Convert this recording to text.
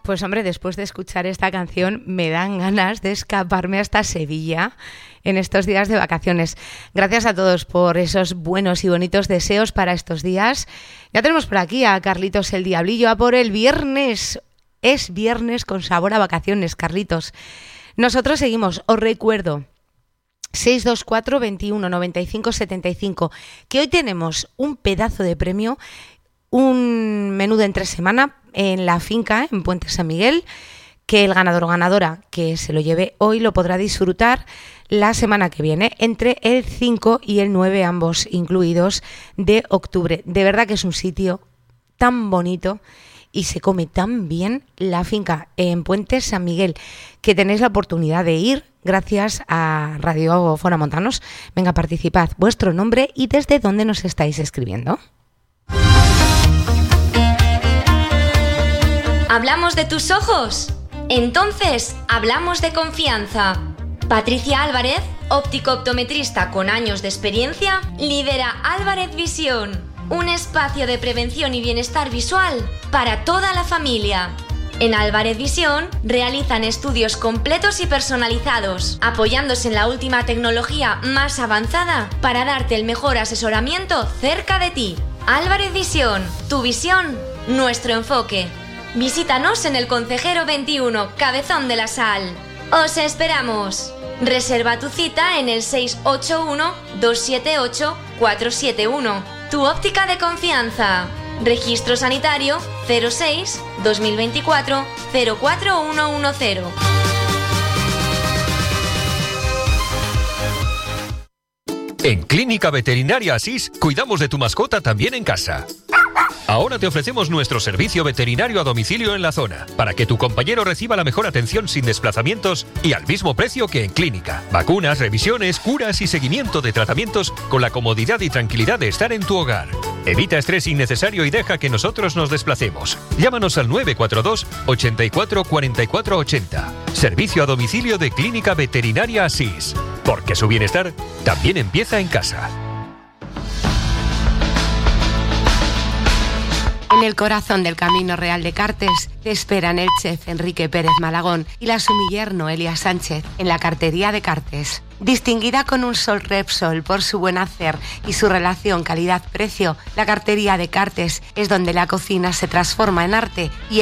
Pues hombre, después de escuchar esta canción me dan ganas de escaparme hasta Sevilla en estos días de vacaciones. Gracias a todos por esos buenos y bonitos deseos para estos días. Ya tenemos por aquí a Carlitos el Diablillo a por el viernes. Es viernes con sabor a vacaciones, Carlitos. Nosotros seguimos, os recuerdo, 624 21 95 75, que hoy tenemos un pedazo de premio, un menú de entre semana en la finca, en Puente San Miguel, que el ganador o ganadora que se lo lleve hoy lo podrá disfrutar la semana que viene, entre el 5 y el 9, ambos incluidos, de octubre. De verdad que es un sitio tan bonito y se come tan bien, la finca en Puente San Miguel, que tenéis la oportunidad de ir gracias a Radio Fora Montanos. Venga, participad, vuestro nombre y desde dónde nos estáis escribiendo. ¿Hablamos de tus ojos? Entonces, hablamos de confianza. Patricia Álvarez, óptico-optometrista con años de experiencia, lidera Álvarez Visión, un espacio de prevención y bienestar visual para toda la familia. En Álvarez Visión realizan estudios completos y personalizados, apoyándose en la última tecnología más avanzada para darte el mejor asesoramiento cerca de ti. Álvarez Visión, tu visión, nuestro enfoque. Visítanos en el Concejero 21, Cabezón de la Sal. ¡Os esperamos! Reserva tu cita en el 681-278-471. Tu óptica de confianza. Registro sanitario 06-2024-04110. En Clínica Veterinaria Asís cuidamos de tu mascota también en casa. Ahora te ofrecemos nuestro servicio veterinario a domicilio en la zona, para que tu compañero reciba la mejor atención sin desplazamientos y al mismo precio que en clínica. Vacunas, revisiones, curas y seguimiento de tratamientos con la comodidad y tranquilidad de estar en tu hogar. Evita estrés innecesario y deja que nosotros nos desplacemos. Llámanos al 942 84 44 80. Servicio a domicilio de Clínica Veterinaria Asís. Porque su bienestar también empieza en casa. En el corazón del Camino Real de Cartes te esperan el chef Enrique Pérez Malagón y la sumiller Noelia Sánchez en la cartería de Cartes. Distinguida con un Sol Repsol por su buen hacer y su relación calidad-precio, la cartería de Cartes es donde la cocina se transforma en arte y